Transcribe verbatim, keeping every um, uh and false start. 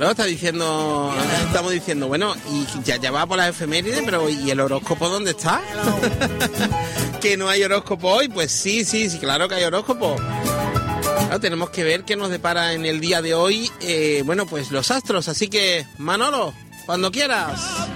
Claro, está diciendo, estamos diciendo, bueno, y ya, ya va por las efemérides, pero ¿y el horóscopo dónde está? Que no hay horóscopo hoy, pues sí, sí, sí, claro que hay horóscopo. Claro, tenemos que ver qué nos depara en el día de hoy, eh, bueno, pues los astros, así que Manolo, cuando quieras.